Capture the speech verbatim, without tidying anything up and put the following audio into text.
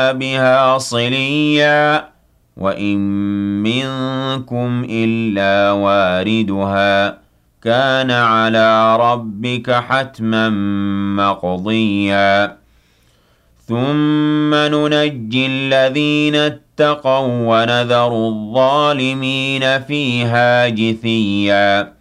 بها صليا وإن منكم إلا واردها كان على ربك حتما مقضيا ثم ننجي الذين اتقوا ونذر الظالمين فيها جثيا